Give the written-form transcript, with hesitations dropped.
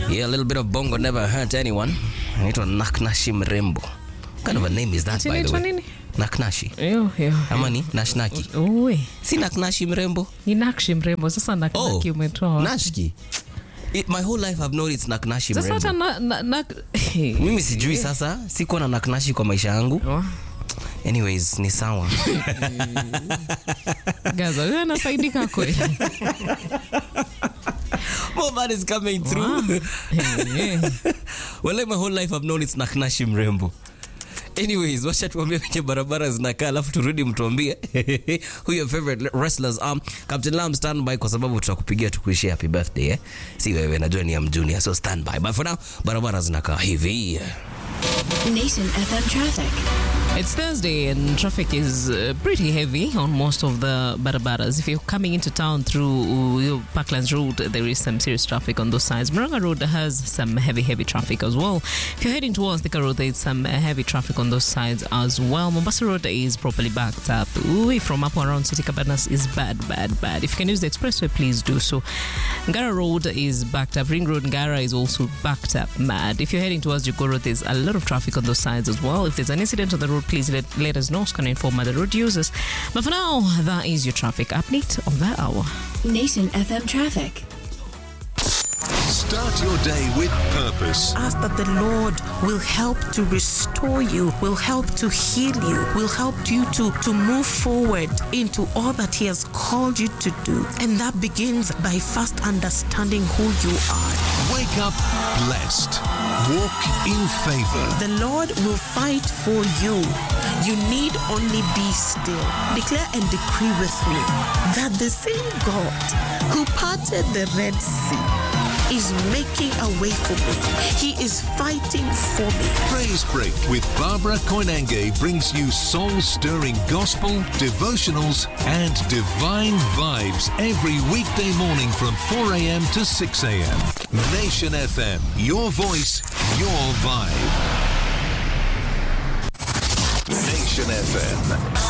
Yeah, a little bit of bongo never hurt anyone. Anaitwa Naknashi Mrembo. What kind of a name is that, by the way? Naknashi. Ama ni Nashnaki? Uwe. Si Naknashi Mrembo? Ni Nakshi Mrembo. Sasa Naknaki umetoa. Nashki. My whole life I've known it's Naknashi Mrembo. Sasa mimi sijui sasa. Siko na Naknashi kwa maisha yangu. Anyways, ni sawa. Gaza, wewe unasaidika kweli. More man is coming through. Well, like my whole life I've known it's Naknashi Mrembo. Anyways, wacha tuambie kwenye barabara zinakaa alafu turudi mtuambie who your favorite wrestlers are. Captain Lam, stand by kwa sababu tutakupigia tukuishia happy birthday Si wewe, najua ni Junior, so stand by. But for now, barabara zinakaa hivi. Nation FM traffic. It's Thursday and traffic is pretty heavy on most of the barabaras. If you're coming into town through Parklands Road, there is some serious traffic on those sides. Muranga Road has some heavy traffic as well. If you're heading towards Thika Road, there is some heavy traffic on those sides as well. Mombasa Road is properly backed up. From up around City Cabanas is bad. If you can use the expressway, please do so. Ngara Road is backed up. Ring Road Ngara is also backed up mad. If you're heading towards Jogoo Road, there's a lot of traffic on those sides as well. If there's an incident on the road, please let us know. It's going to inform other road users. But for now, that is your traffic update of that hour. Nation FM traffic. Start your day with purpose. Ask that the Lord will help to restore you, will help to heal you, will help you to move forward into all that He has called you to do. And that begins by first understanding who you are. Wake up blessed. Walk in favor. The Lord will fight for you. You need only be still. Declare and decree with me that the same God who parted the Red Sea is making a way for me. He is fighting for me. Praise Break with Barbara Koinange brings you soul-stirring gospel, devotionals, and divine vibes every weekday morning from 4 a.m. to 6 a.m. Nation FM, your voice, your vibe. Nation FM.